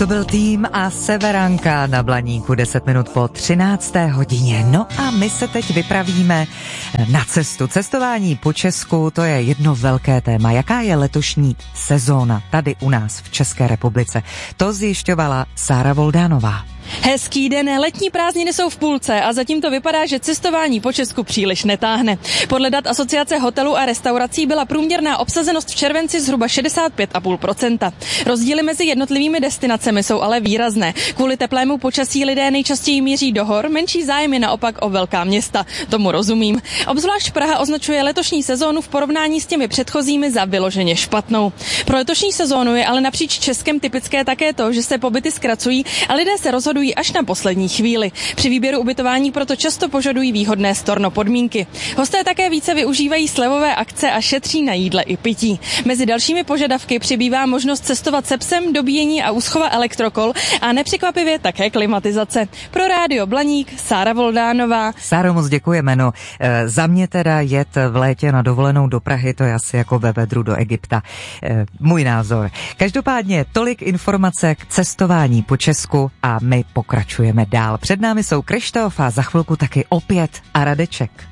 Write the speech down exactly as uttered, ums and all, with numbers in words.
To byl Tým a Severanka na Blaníku deset minut po třinácté hodině. No a my se teď vypravíme na cestu. Cestování po Česku, to je jedno velké téma. Jaká je letošní sezóna tady u nás v České republice? To zjišťovala Sára Voldánová. Hezký den, letní prázdniny jsou v půlce a zatím to vypadá, že cestování po Česku příliš netáhne. Podle dat Asociace hotelů a restaurací byla průměrná obsazenost v červenci zhruba šedesát pět celá pět procenta. Rozdíly mezi jednotlivými destinacemi jsou ale výrazné. Kvůli teplému počasí lidé nejčastěji míří do hor, menší zájem je naopak o velká města. Tomu rozumím. Obzvlášť Praha označuje letošní sezónu v porovnání s těmi předchozími za vyloženě špatnou. Pro letošní sezónu je ale napříč Českem typické také to, že se pobyty zkracují a lidé se rozhodují až na poslední chvíli. Při výběru ubytování proto často požadují výhodné storno podmínky. Hosté také více využívají slevové akce a šetří na jídle i pití. Mezi dalšími požadavky přibývá možnost cestovat se psem, dobíjení a úschova elektrokol a nepřekvapivě také klimatizace. Pro Rádio Blaník Sára Voldánová. Sáro, moc děkujeme. No, e, za mě teda jet v létě na dovolenou do Prahy, to je asi jako ve vedru do Egypta. E, můj názor. Každopádně tolik informace k cestování po Česku a my pokračujeme dál. Před námi jsou Kryštof a za chvilku taky opět a Radeček.